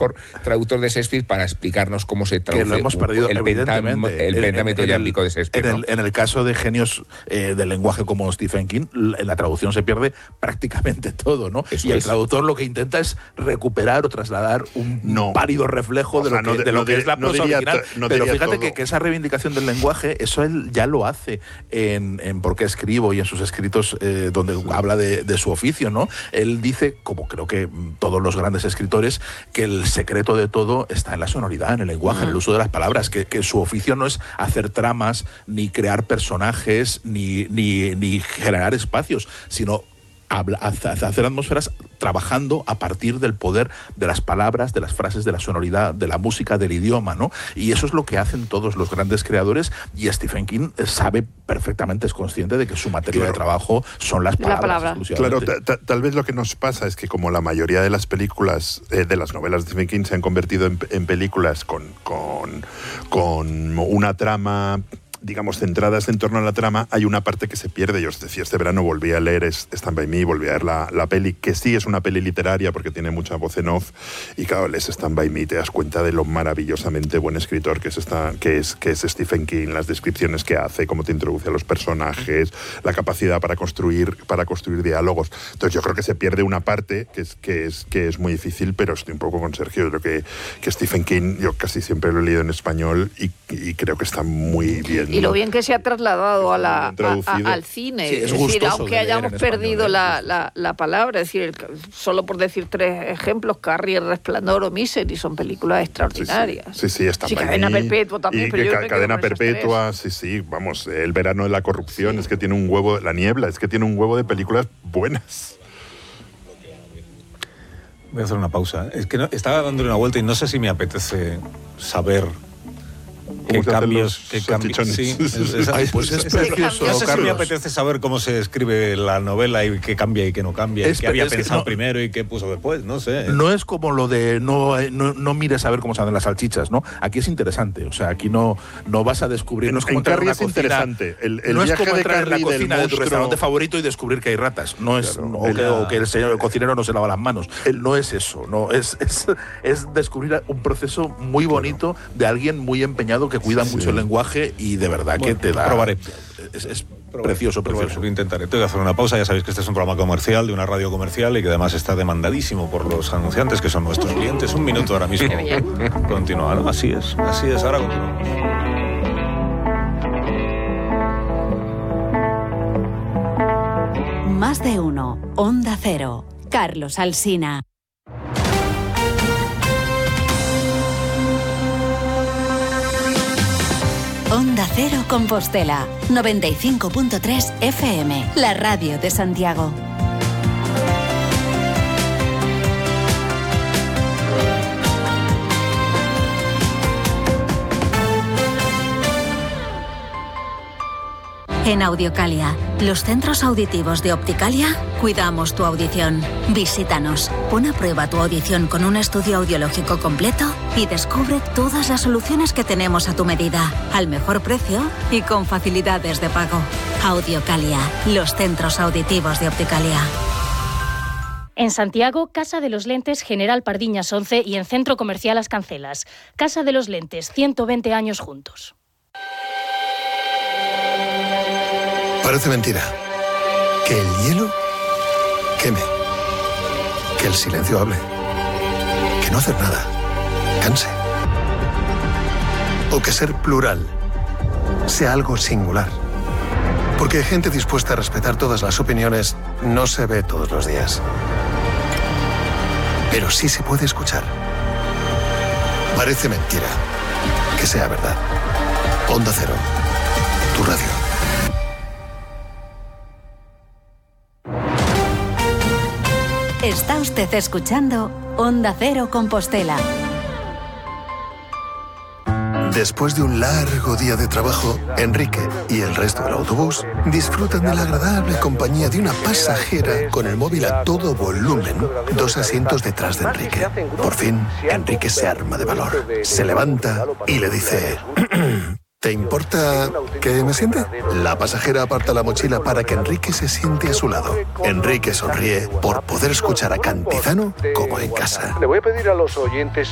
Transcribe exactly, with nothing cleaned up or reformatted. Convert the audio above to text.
mejor traductor de Shakespeare para explicarnos cómo se traduce que lo hemos perdido, el, pentam, el pentámetro yámbico de Shakespeare. En, ¿no? el, en el caso de genios eh, del lenguaje como Stephen King, en la traducción se pierde prácticamente todo, ¿no? Eso y el es. traductor lo que intenta es recuperar o trasladar un no. pálido reflejo o de sea, lo que, no de, de lo no que de, es la no prosa diría, original. No Pero fíjate todo. que, que esa reivindicación del lenguaje, eso él ya lo hace en, en Por qué escribo y en sus escritos eh, donde sí. habla de, de su oficio, ¿no? Él dice, como creo que todos los grandes escritores, que el secreto de todo está en la sonoridad, en el lenguaje, uh-huh. en el uso de las palabras, que, que su oficio no es hacer tramas, ni crear personajes, ni, ni, ni generar espacios, sino habla, hacer atmósferas trabajando a partir del poder de las palabras, de las frases, de la sonoridad, de la música, del idioma, ¿no? Y eso es lo que hacen todos los grandes creadores, y Stephen King sabe perfectamente, es consciente de que su materia claro. de trabajo son las palabras. La palabra. Claro, ta, ta, tal vez lo que nos pasa es que como la mayoría de las películas, eh, de las novelas de Stephen King se han convertido en, en películas con, con, con una trama, digamos, centradas en torno a la trama, hay una parte que se pierde. Yo os decía, este verano volví a leer Stand By Me, volví a ver la, la peli, que sí es una peli literaria porque tiene mucha voz en off, y claro, lees Stand By Me, te das cuenta de lo maravillosamente buen escritor que es, esta, que es, que es Stephen King, las descripciones que hace, cómo te introduce a los personajes, la capacidad para construir, para construir diálogos. Entonces yo creo que se pierde una parte que es, que es, que es muy difícil, pero estoy un poco con Sergio. Yo creo que, que Stephen King, yo casi siempre lo he leído en español y, y creo que está muy bien. Y lo bien que se ha trasladado a la, a, a, al cine, sí, es, es decir, aunque hayamos perdido la, la, la palabra, es decir, el, solo por decir tres ejemplos, Carrie, El Resplandor o Misery son películas extraordinarias. Sí, sí, sí, sí está sí, Cadena Perpetua también, y pero que yo ca me Cadena Perpetua, sí, sí, vamos, El verano de la corrupción, sí. Es que tiene un huevo, La niebla, es que tiene un huevo de películas buenas. Voy a hacer una pausa. Es que no, estaba dándole una vuelta y no sé si me apetece saber qué cambios, qué cambios. Sí, es, es, Ay, pues es, es precioso. No sé si me apetece saber cómo se escribe la novela y qué cambia y qué no cambia, es, qué había pensado no, primero y qué puso después, no sé. No es como lo de no, no, no mires a ver cómo se hacen las salchichas, ¿no? Aquí es interesante, o sea, aquí no, no vas a descubrir. En, no es como en Carrie es interesante. El, el no es como de entrar en la cocina de tu monstruo... restaurante favorito y descubrir que hay ratas. No es, claro, o, el, que, o que el señor el cocinero no se lava las manos. El, no es eso, no es, es, es descubrir un proceso muy bonito claro. de alguien muy empeñado que cuida sí. mucho el lenguaje. Y de verdad bueno, que te da... Probaré. Es, es probaré, precioso, precioso. Probaré, lo intentaré. Tengo que hacer una pausa. Ya sabéis que este es un programa comercial, de una radio comercial, y que además está demandadísimo por los anunciantes, que son nuestros clientes. Un minuto ahora mismo. Continúa, ¿no? Así es, así es. Ahora continuamos. Más de uno. Onda Cero. Carlos Alsina. Onda Cero Compostela, noventa y cinco punto tres F M, la radio de Santiago. En Audiocalia, los centros auditivos de Opticalia, cuidamos tu audición. Visítanos, pon a prueba tu audición con un estudio audiológico completo y descubre todas las soluciones que tenemos a tu medida, al mejor precio y con facilidades de pago. Audiocalia, los centros auditivos de Opticalia. En Santiago, Casa de los Lentes General Pardiñas once y en Centro Comercial Las Cancelas. Casa de los Lentes, ciento veinte años juntos. Parece mentira. Que el hielo queme. Que el silencio hable. Que no hacer nada canse. O que ser plural sea algo singular. Porque hay gente dispuesta a respetar todas las opiniones no se ve todos los días. Pero sí se puede escuchar. Parece mentira. Que sea verdad. Onda Cero. Tu radio. Está usted escuchando Onda Cero Compostela. Después de un largo día de trabajo, Enrique y el resto del autobús disfrutan de la agradable compañía de una pasajera con el móvil a todo volumen, dos asientos detrás de Enrique. Por fin, Enrique se arma de valor, se levanta y le dice... ¿Te importa que me siente? La pasajera aparta la mochila para que Enrique se siente a su lado. Enrique sonríe por poder escuchar a Cantizano como en casa. Le voy a pedir a los oyentes...